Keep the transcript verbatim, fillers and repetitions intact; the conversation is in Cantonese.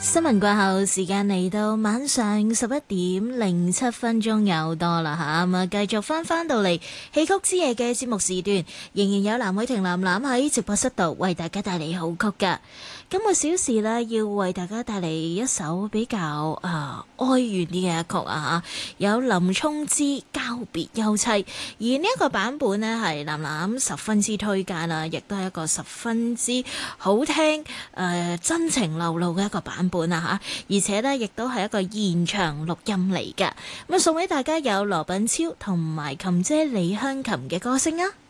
新聞過後，時間嚟到晚上十一點零七分鐘又多啦吓，咁啊繼續翻翻到嚟戲曲之夜嘅節目時段，仍然有藍偉婷藍藍喺直播室度為大家帶嚟好曲噶。今個小時呢，要為大家帶嚟一首比較啊哀怨啲嘅一曲啊吓，有林沖之《交別休妻》，而呢一個版本呢，係藍藍十分之推介啦，亦都係一個十分之好聽誒、呃、真情流露嘅一個版本啊吓，而且呢，亦都係一個現場錄音嚟㗎。咁啊送俾大家有羅品超同埋琴姐李香琴嘅歌聲啊！